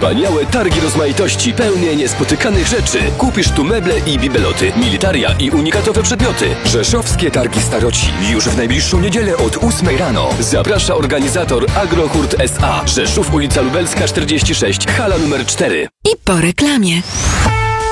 Wspaniałe targi rozmaitości, pełne niespotykanych rzeczy. Kupisz tu meble i bibeloty, militaria i unikatowe przedmioty. Rzeszowskie Targi Staroci. Już w najbliższą niedzielę od 8 rano. Zaprasza organizator Agrohurt S.A. Rzeszów, ulica Lubelska 46, hala numer 4. I po reklamie.